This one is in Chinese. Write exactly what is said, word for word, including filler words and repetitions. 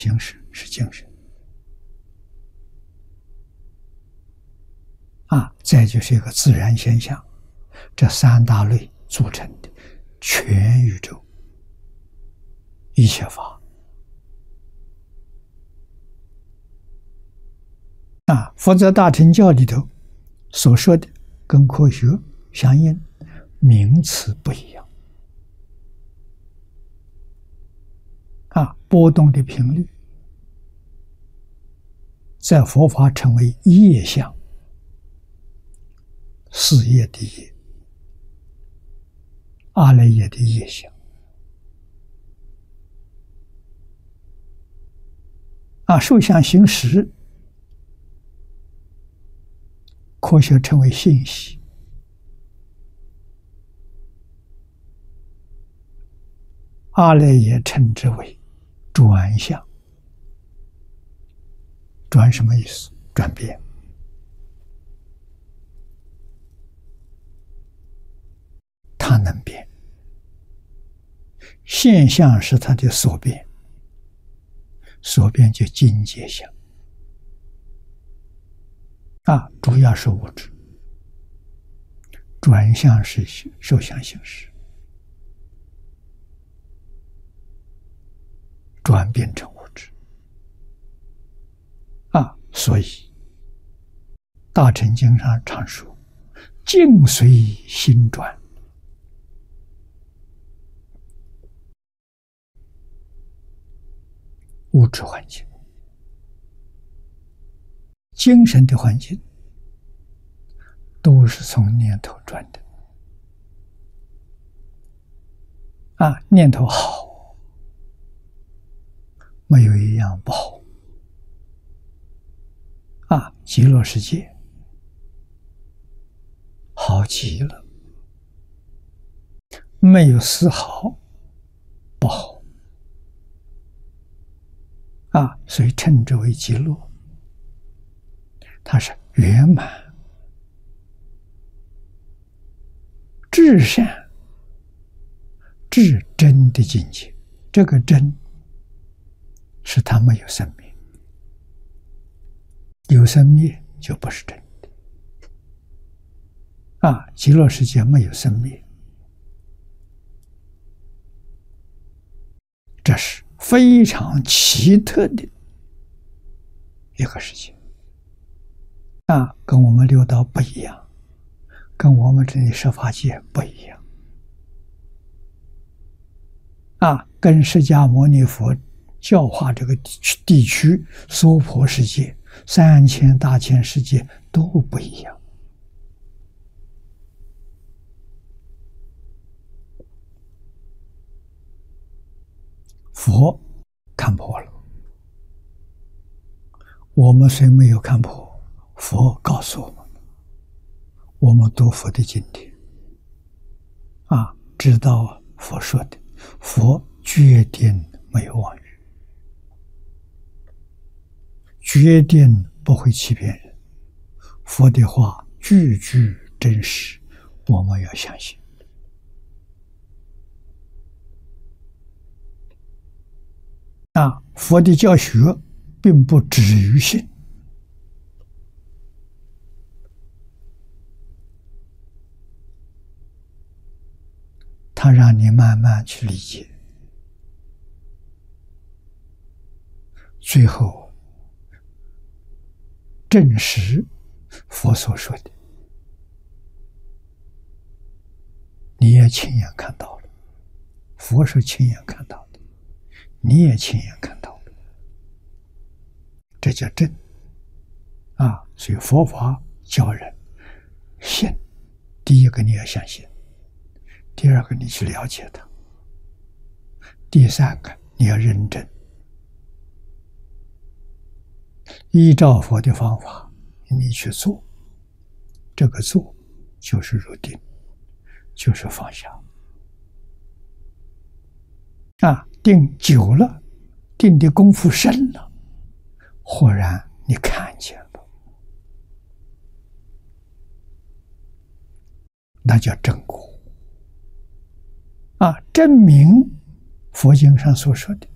形式是精神啊，再就是一个自然现象，这三大类组成的全宇宙一切法啊。佛在大乘教里头所说的跟科学相应，名词不一样啊，波动的频率在佛法称为业相，事业的业，阿赖耶的业相啊，受想行识，科学称为信息，阿赖耶称之为转相。转什么意思？转变。它能变，现象是它的所变，所变就境界相啊，主要是物质。转向是受想行识，转变成物质啊，所以大乘经上常说境随心转，物质环境、精神的环境都是从念头转的啊，念头好，没有一样不好啊，极乐世界好极了，没有丝毫不好啊，所以称之为极乐，它是圆满至善至真的境界。这个真是它没有生灭，有生灭就不是真的啊，极乐世界没有生灭，这是非常奇特的一个世界啊，跟我们六道不一样，跟我们这里十法界不一样啊，跟释迦牟尼佛教化这个地区娑婆世界、三千大千世界都不一样。佛看破了，我们虽没有看破，佛告诉我们，我们读佛的经典啊，知道佛说的，佛决定没有妄语，决定不会欺骗人，佛的话句句真实，我们要相信啊，佛的教学并不止于信，他让你慢慢去理解，最后证实佛所说的，你也亲眼看到了，佛是亲眼看到的，你也亲眼看到了，这叫真啊！所以佛法教人信，第一个你要相信，第二个你去了解它，第三个你要认真，依照佛的方法你去做，这个做就是入定，就是放下啊，定久了，定的功夫深了，忽然你看见了，那叫正果啊，证明佛经上所说的